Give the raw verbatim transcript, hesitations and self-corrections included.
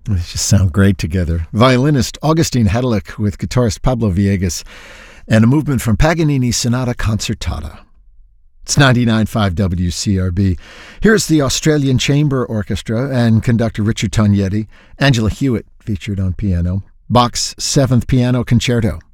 They just sound great together. Violinist Augustine Hedelick with guitarist Pablo Villegas and a movement from Paganini's Sonata Concertata. It's ninety-nine point five W C R B. Here's the Australian Chamber Orchestra and conductor Richard Tognetti. Angela Hewitt featured on piano. Bach's Seventh Piano Concerto.